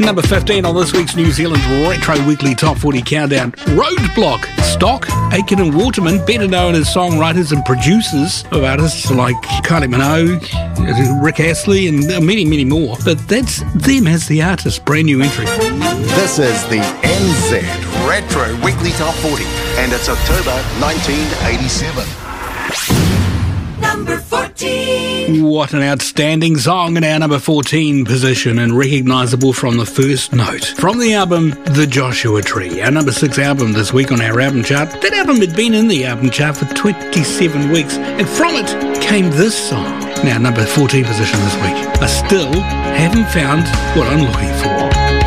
Number 15 on this week's New Zealand Retro Weekly Top 40 Countdown. Roadblock. Stock, Aiken and Waterman, better known as songwriters and producers of artists like Kylie Minogue, Rick Astley, and many, many more. But that's them as the artist. Brand new entry. This is the NZ Retro Weekly Top 40, and it's October 1987. Number 14. What an outstanding song in our number 14 position, and recognisable from the first note. From the album The Joshua Tree, our number 6 album this week on our album chart. That album had been in the album chart for 27 weeks, and from it came this song. Now, number 14 position this week. I still haven't found what I'm looking for.